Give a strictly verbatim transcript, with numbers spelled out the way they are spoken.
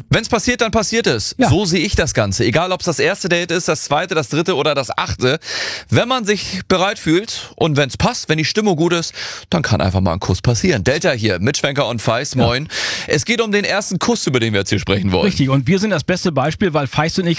Wenn es passiert, dann passiert es. Ja. So sehe ich das Ganze. Egal, ob es das erste Date ist, das zweite, das dritte oder das achte. Wenn man sich bereit fühlt und wenn es passt, wenn die Stimmung gut ist, dann kann einfach mal ein Kuss passieren. Delta hier, mit Schwenker und Feist, moin. Es geht um den ersten Kuss, über den wir jetzt hier sprechen wollen. Richtig, und wir sind das beste Beispiel, weil Feist und ich